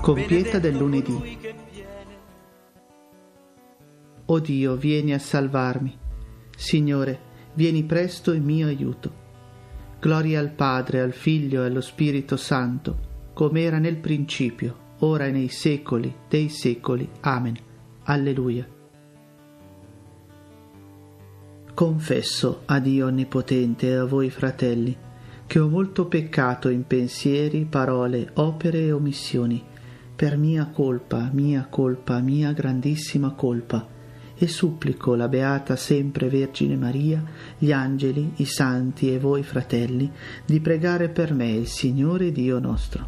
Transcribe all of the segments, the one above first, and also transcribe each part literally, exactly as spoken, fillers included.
Compieta del lunedì. O Dio, vieni a salvarmi. Signore, vieni presto in mio aiuto. Gloria al Padre, al Figlio e allo Spirito Santo, come era nel principio, ora e nei secoli dei secoli. Amen. Alleluia. Confesso a Dio Onnipotente e a voi fratelli che ho molto peccato in pensieri, parole, opere e omissioni, per mia colpa, mia colpa, mia grandissima colpa, e supplico la Beata Sempre Vergine Maria, gli angeli, i santi e voi fratelli, di pregare per me il Signore Dio nostro.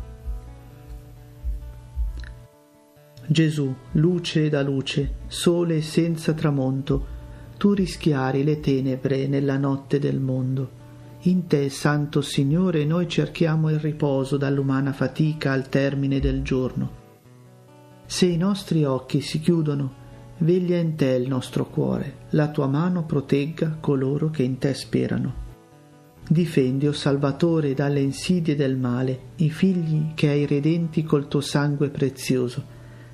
Gesù, luce da luce, sole senza tramonto, tu rischiari le tenebre nella notte del mondo. In te, Santo Signore, noi cerchiamo il riposo dall'umana fatica al termine del giorno. Se i nostri occhi si chiudono, veglia in te il nostro cuore, la tua mano protegga coloro che in te sperano. Difendi, o Salvatore, dalle insidie del male, i figli che hai redenti col tuo sangue prezioso.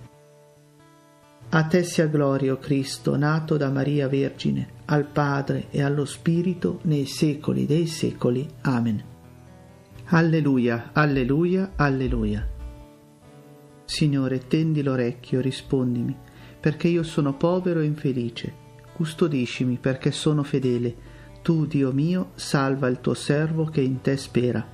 A te sia gloria, o Cristo, nato da Maria Vergine, al Padre e allo Spirito, nei secoli dei secoli. Amen. Alleluia, alleluia, alleluia. Signore, tendi l'orecchio, rispondimi, perché io sono povero e infelice. Custodiscimi, perché sono fedele. Tu, Dio mio, salva il tuo servo che in te spera.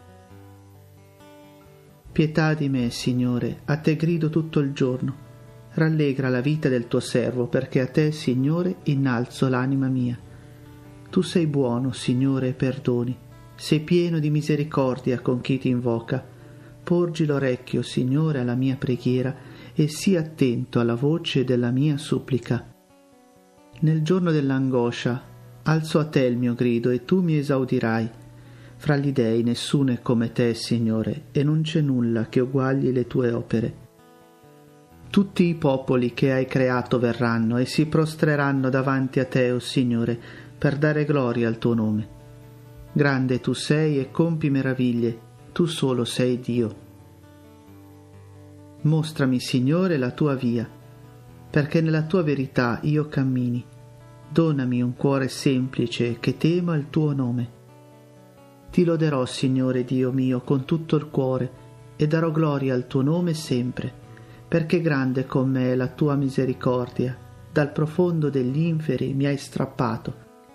Pietà di me, Signore, a te grido tutto il giorno. Rallegra la vita del tuo servo, perché a te, Signore, innalzo l'anima mia. Tu sei buono, Signore, e perdoni. Sei pieno di misericordia con chi ti invoca. Porgi l'orecchio, Signore, alla mia preghiera e sii attento alla voce della mia supplica. Nel giorno dell'angoscia alzo a te il mio grido e tu mi esaudirai. Fra gli dei nessuno è come te, Signore, e non c'è nulla che uguagli le tue opere. Tutti i popoli che hai creato verranno e si prostreranno davanti a te, o Signore, per dare gloria al tuo nome. Grande tu sei e compi meraviglie, tu solo sei Dio. Mostrami, Signore, la tua via, perché nella tua verità io cammini. Donami un cuore semplice che tema il tuo nome. Ti loderò, Signore Dio mio, con tutto il cuore e darò gloria al tuo nome sempre, perché grande con me è la tua misericordia, dal profondo degli inferi mi hai strappato.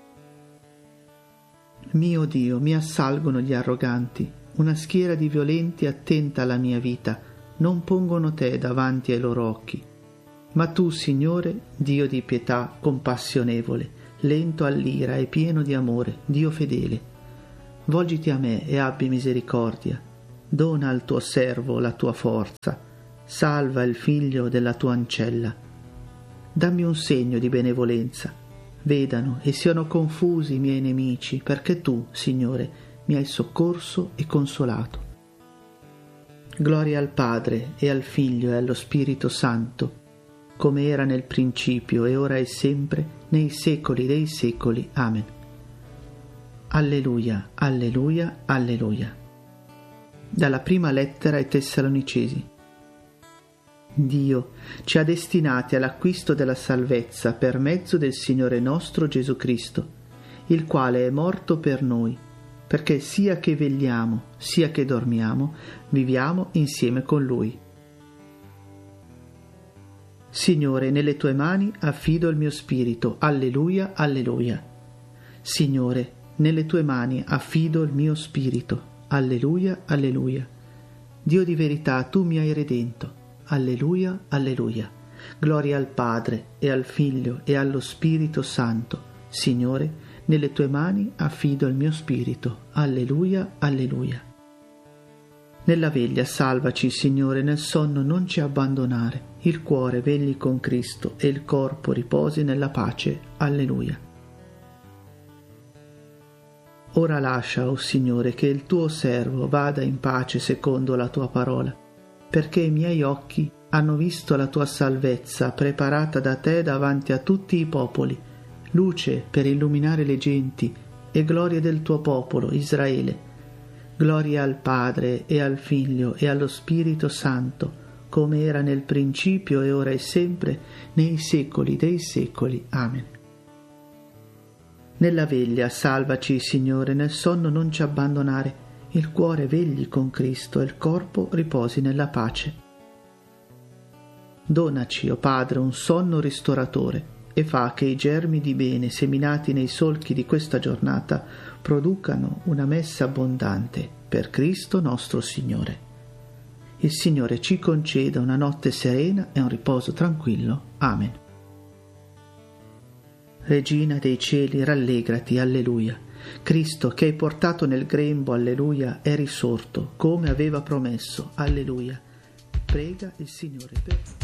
Mio Dio, mi assalgono gli arroganti, una schiera di violenti attenta alla mia vita, non pongono te davanti ai loro occhi. Ma tu, Signore, Dio di pietà, compassionevole, lento all'ira e pieno di amore, Dio fedele, volgiti a me e abbi misericordia, dona al tuo servo la tua forza, salva il figlio della tua ancella. Dammi un segno di benevolenza, vedano e siano confusi i miei nemici, perché tu, Signore, mi hai soccorso e consolato. Gloria al Padre e al Figlio e allo Spirito Santo, come era nel principio e ora e sempre, nei secoli dei secoli. Amen. Alleluia, alleluia, alleluia. Dalla prima lettera ai Tessalonicesi. Dio ci ha destinati all'acquisto della salvezza per mezzo del Signore nostro Gesù Cristo, il quale è morto per noi, perché sia che vegliamo, sia che dormiamo, viviamo insieme con Lui. Signore, nelle tue mani affido il mio spirito. Alleluia, alleluia. Signore, nelle tue mani affido il mio spirito. Alleluia, alleluia. Dio di verità, tu mi hai redento. Alleluia, alleluia. Gloria al Padre e al Figlio e allo Spirito Santo. Signore, nelle tue mani affido il mio spirito. Alleluia, alleluia. Nella veglia salvaci, Signore, nel sonno non ci abbandonare. Il cuore vegli con Cristo e il corpo riposi nella pace. Alleluia. Ora lascia, o Signore, che il tuo servo vada in pace secondo la tua parola, perché i miei occhi hanno visto la tua salvezza preparata da te davanti a tutti i popoli, luce per illuminare le genti e gloria del tuo popolo, Israele. Gloria al Padre e al Figlio e allo Spirito Santo, come era nel principio e ora e sempre, nei secoli dei secoli. Amen. Nella veglia salvaci, Signore, nel sonno non ci abbandonare, il cuore vegli con Cristo e il corpo riposi nella pace. Donaci, o Padre, un sonno ristoratore e fa che i germi di bene seminati nei solchi di questa giornata producano una messa abbondante per Cristo nostro Signore. Il Signore ci conceda una notte serena e un riposo tranquillo. Amen. Regina dei cieli, rallegrati, alleluia. Cristo, che hai portato nel grembo, alleluia, è risorto, come aveva promesso, alleluia. Prega il Signore per